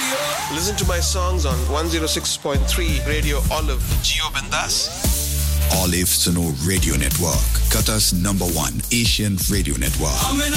Listen to my songs on 106.3 Radio Olive. Gio Bindas. Olive Suno Radio Network, Qatar's #1 Asian radio network.